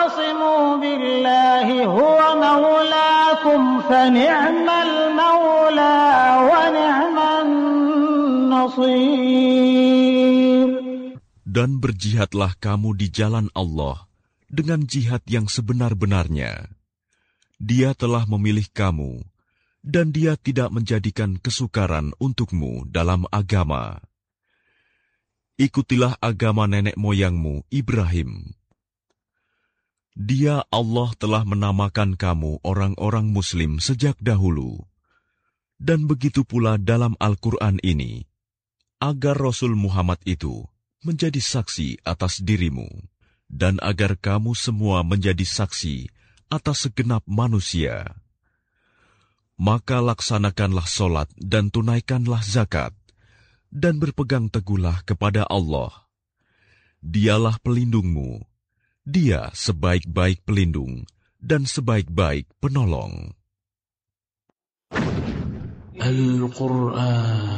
واعتصموا بالله هو مولاكم فنعم المولى ونعم النصير. Dan berjihadlah kamu di jalan Allah dengan jihad yang sebenar-benarnya. Dia telah memilih kamu, dan Dia tidak menjadikan kesukaran untukmu dalam agama. Ikutilah agama nenek moyangmu, Ibrahim. Dia, Allah, telah menamakan kamu orang-orang Muslim sejak dahulu. Dan begitu pula dalam Al-Quran ini, agar Rasul Muhammad itu menjadi saksi atas dirimu, dan agar kamu semua menjadi saksi atas segenap manusia. Maka laksanakanlah solat dan tunaikanlah zakat, dan berpegang teguhlah kepada Allah. Dialah pelindungmu, Dia sebaik-baik pelindung dan sebaik-baik penolong. Al-Quran